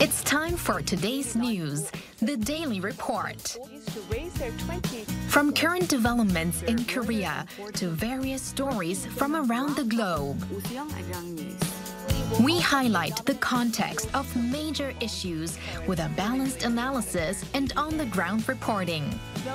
It's time for today's news, the Daily Report. From current developments in Korea to various stories from around the globe, we highlight the context of major issues with a balanced analysis and on-the-ground reporting.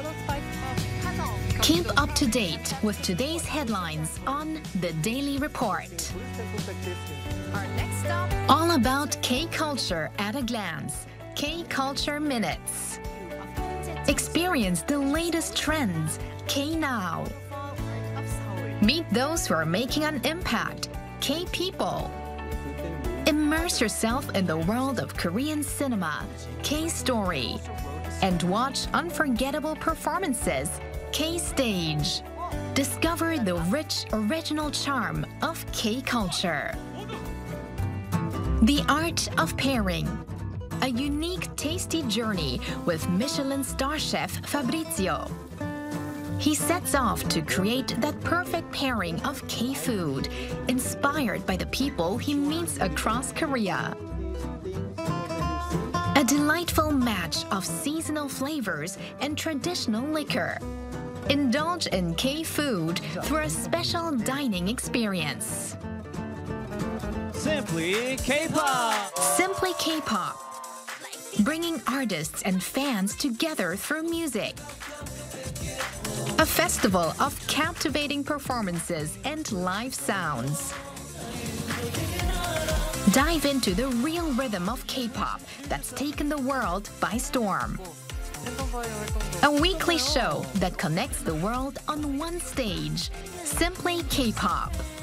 Keep up to date with today's headlines on the Daily Report. Our next stop, all about K-culture at a glance. K-culture minutes. Experience the latest trends. K-now. Meet those who are making an impact. K-people. Immerse yourself in the world of Korean cinema. K-story. And watch unforgettable performances. K-stage. Discover the rich original charm of K-culture. The Art of Pairing. A unique tasty journey with Michelin star chef Fabrizio. He sets off to create that perfect pairing of K-food, inspired by the people he meets across Korea. A delightful match of seasonal flavors and traditional liquor. Indulge in K-food through a special dining experience. Simply K-pop! Simply K-pop. Bringing artists and fans together through music. A festival of captivating performances and live sounds. Dive into the real rhythm of K-pop that's taken the world by storm. A weekly show that connects the world on one stage. Simply K-pop.